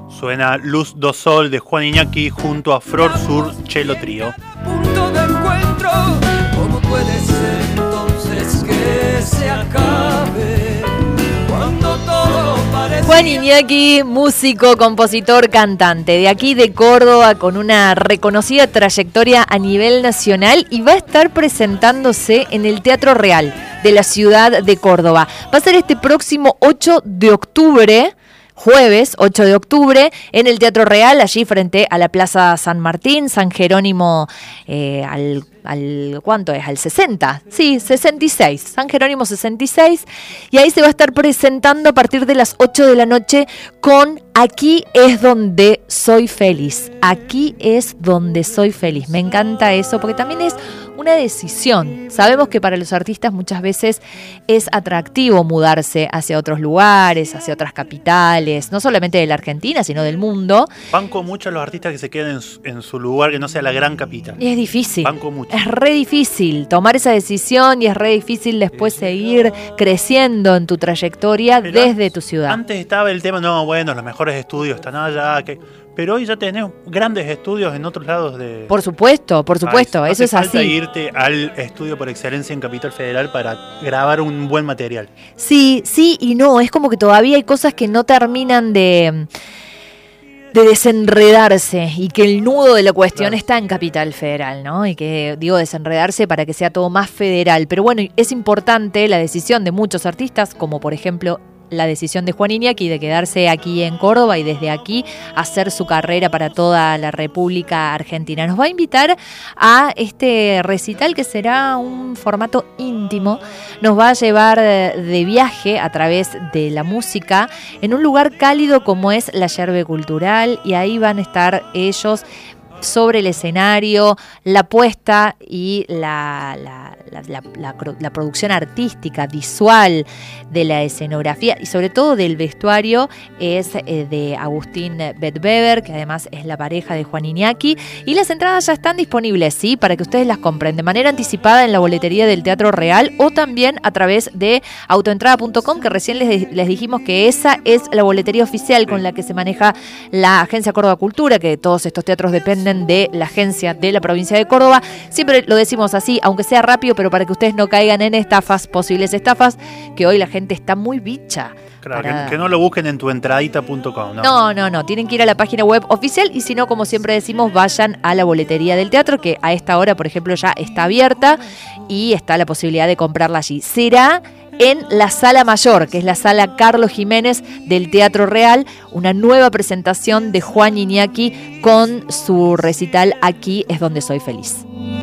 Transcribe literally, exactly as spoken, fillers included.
Suena Luz do Sol de Juan Iñaki junto a Flor Sur Cello Trío. Punto de encuentro, ¿cómo puede ser entonces que se acabe cuando todo parece? Juan Iñaki, músico, compositor, cantante, de aquí de Córdoba, con una reconocida trayectoria a nivel nacional, y va a estar presentándose en el Teatro Real de la ciudad de Córdoba. Va a ser este próximo ocho de octubre, jueves ocho de octubre, en el Teatro Real, allí frente a la Plaza San Martín, San Jerónimo, eh, al, al ¿cuánto es? Al sesenta, sí, sesenta y seis, San Jerónimo sesenta y seis, y ahí se va a estar presentando a partir de las ocho de la noche con Aquí es donde soy feliz. Aquí es donde soy feliz. Me encanta eso porque también es una decisión. Sabemos que para los artistas muchas veces es atractivo mudarse hacia otros lugares, hacia otras capitales, no solamente de la Argentina, sino del mundo. Banco mucho a los artistas que se queden en su, en su lugar, que no sea la gran capital. Y es difícil. Banco mucho. Es re difícil tomar esa decisión y es re difícil después seguir creciendo en tu trayectoria Pero desde antes, tu ciudad. Antes estaba el tema, no, bueno, los mejores estudios están allá, que... pero hoy ya tenés grandes estudios en otros lados de... Por supuesto, por supuesto, país. eso es Hace falta así. irte al estudio por excelencia en Capital Federal para grabar un buen material. Sí, sí y no, es como que todavía hay cosas que no terminan de... de desenredarse, y que el nudo de la cuestión Claro. está en Capital Federal, ¿no? Y que, digo, desenredarse para que sea todo más federal. Pero bueno, es importante la decisión de muchos artistas, como por ejemplo la decisión de Juan Iñaki de quedarse aquí en Córdoba y desde aquí hacer su carrera para toda la República Argentina. Nos va a invitar a este recital que será un formato íntimo. Nos va a llevar de viaje a través de la música en un lugar cálido como es la Yerbe Cultural, y ahí van a estar ellos sobre el escenario, la puesta y la, la, la, la, la, la producción artística, visual de la escenografía y sobre todo del vestuario es eh, de Agustín Betbeber, que además es la pareja de Juan Iñaki, y las entradas ya están disponibles, ¿sí? Para que ustedes las compren de manera anticipada en la boletería del Teatro Real o también a través de autoentrada punto com, que recién les, les dijimos que esa es la boletería oficial con la que se maneja la Agencia Córdoba Cultura, que todos estos teatros dependen de la agencia de la provincia de Córdoba. Siempre lo decimos así, aunque sea rápido, pero para que ustedes no caigan en estafas, posibles estafas, que hoy la gente está muy bicha. Claro, para... que, que no lo busquen en tu entradita punto com, ¿no? No, no, no, tienen que ir a la página web oficial, y si no, como siempre decimos, vayan a la boletería del teatro, que a esta hora, por ejemplo, ya está abierta y está la posibilidad de comprarla allí. Será en la Sala Mayor, que es la Sala Carlos Jiménez del Teatro Real, una nueva presentación de Juan Iñaki con su recital Aquí es donde soy feliz.